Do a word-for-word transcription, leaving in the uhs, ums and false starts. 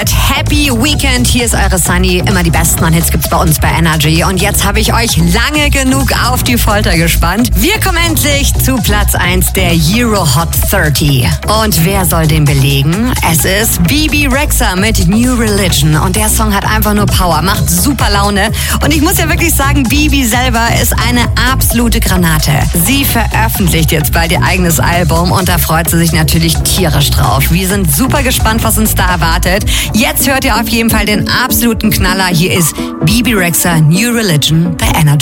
Happy Weekend, hier ist eure Sunny. Immer die besten an Hits gibt's bei uns bei Energy. Und jetzt habe ich euch lange genug auf die Folter gespannt. Wir kommen endlich zu Platz eins der Euro Hot dreißig. Und wer soll den belegen? Es ist Bebe Rexha mit New Religion. Und der Song hat einfach nur Power, macht super Laune. Und ich muss ja wirklich sagen, Bebe selber ist eine absolute Granate. Sie veröffentlicht jetzt bald ihr eigenes Album und da freut sie sich natürlich tierisch drauf. Wir sind super gespannt, was uns da erwartet. Jetzt hört ihr auf jeden Fall den absoluten Knaller. Hier ist Bebe Rexha, New Religion bei Energy.